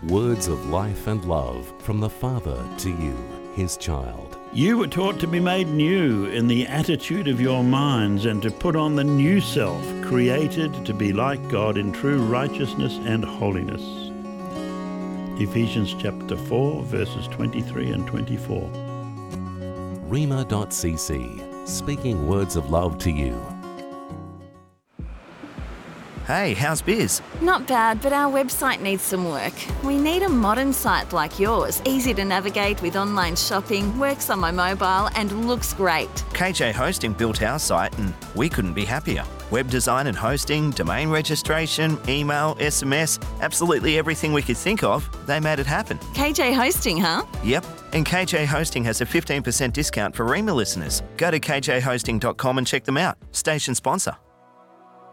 Words of life and love from the Father to you, His child. You were taught to be made new in the attitude of your minds and to put on the new self, created to be like God in true righteousness and holiness. Ephesians chapter 4, verses 23 and 24. Rhema.cc, speaking words of love to you. Hey, how's biz? Not bad, but our website needs some work. We need a modern site like yours, easy to navigate with online shopping, works on my mobile and looks great. KJ Hosting built our site and we couldn't be happier. Web design and hosting, domain registration, email, SMS, absolutely everything we could think of, they made it happen. KJ Hosting, huh? Yep, and KJ Hosting has a 15% discount for Rhema listeners. Go to kjhosting.com and check them out. Station sponsor.